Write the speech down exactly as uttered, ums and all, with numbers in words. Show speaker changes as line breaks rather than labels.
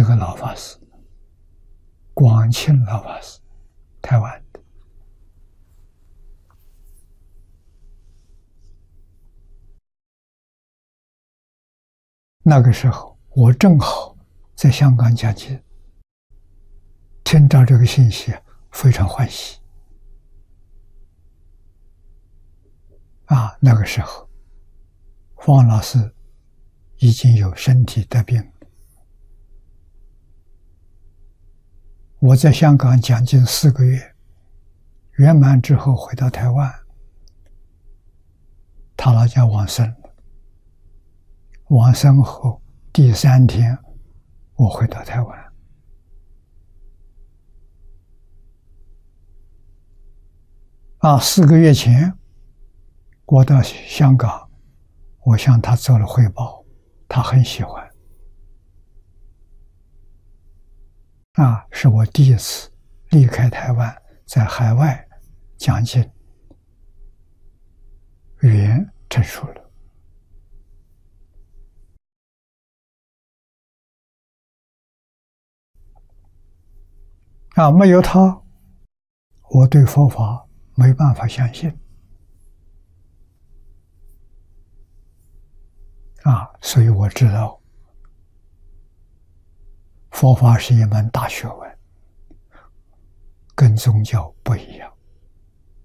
个老法师，广庆老法师，台湾的。那个时候我正好在香港讲经，听到这个信息非常欢喜。啊，那个时候方老师已经有身体得病，我在香港讲经四个月，圆满之后回到台湾，他老家往生了。往生后第三天，我回到台湾。啊，四个月前，我到香港，我向他做了汇报，他很喜欢。啊，是我第一次离开台湾，在海外讲经，语言成熟了。啊，没有他，我对佛法没办法相信。啊，所以我知道，佛法是一门大学问，跟宗教不一样。